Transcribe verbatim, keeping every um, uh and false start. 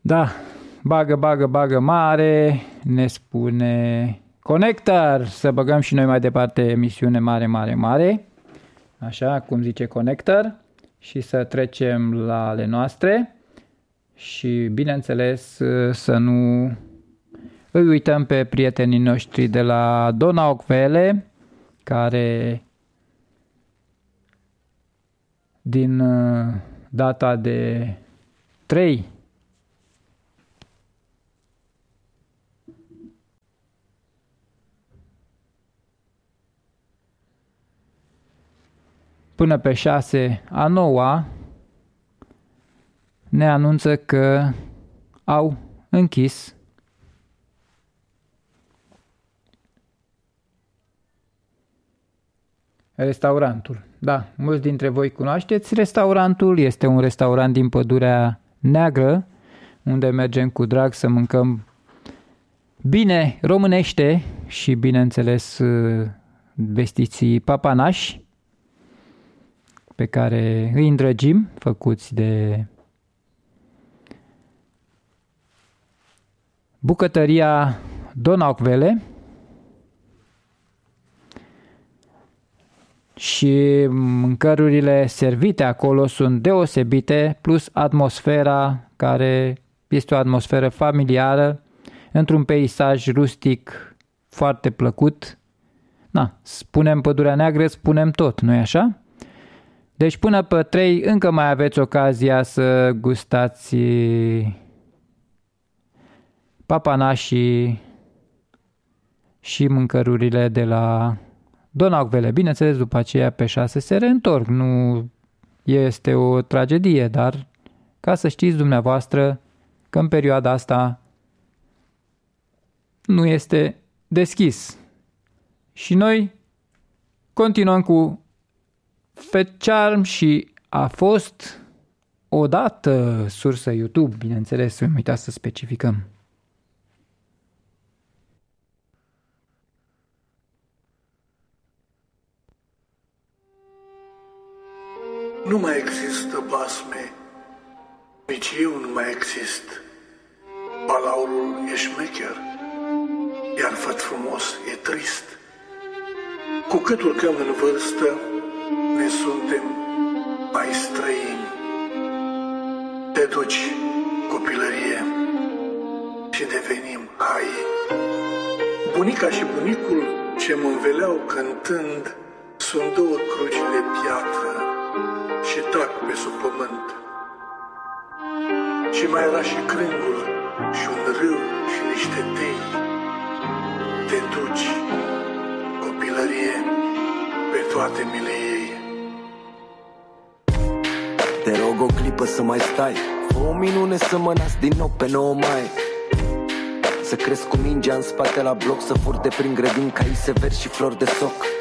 Da, bagă, bagă, bagă mare, ne spune Connector, să băgăm și noi mai departe emisiune mare, mare, mare, așa cum zice Connector, și să trecem la ale noastre și bineînțeles să nu îi uităm pe prietenii noștri de la Donauwelle, care din data de trei până pe șase a noua ne anunță că au închis restaurantul. Da, mulți dintre voi cunoașteți restaurantul, este un restaurant din Pădurea Neagră, unde mergem cu drag să mâncăm bine românește și, bineînțeles, vestiții papanași, pe care îi îndrăgim, făcuți de bucătăria Donauwelle. Și mâncărurile servite acolo sunt deosebite, plus atmosfera care este o atmosferă familiară, într-un peisaj rustic foarte plăcut. Na, spunem Pădurea Neagră, spunem tot, nu-i așa? Deci până pe trei încă mai aveți ocazia să gustați papanașii și mâncărurile de la Donauwelle. Bineînțeles, după aceea pe șase se reîntorc. Nu este o tragedie, dar ca să știți dumneavoastră că în perioada asta nu este deschis. Și noi continuăm cu Fetcharm și a fost odată sursă YouTube, bineînțeles, nu uitați să specificăm. Nu mai există basme, nici eu nu mai exist. Balaurul e șmecher, iar făt frumos e trist. Cu cât urcăm în vârstă, ne suntem mai străini. Te duci, copilărie, și devenim hai. Bunica și bunicul ce mă înveleau cântând sunt două cruci de piatră și tac pe sub pământ. Și mai era și crângul și un râu și niște tei. Te duci, copilărie, pe toate mile ei. Te rog o clipă să mai stai, fă o minune să mă nasc din nou pe nouă mai. Să cresc cu mingea în spate la bloc, să fur de prin grădini cai severi și flori de soc.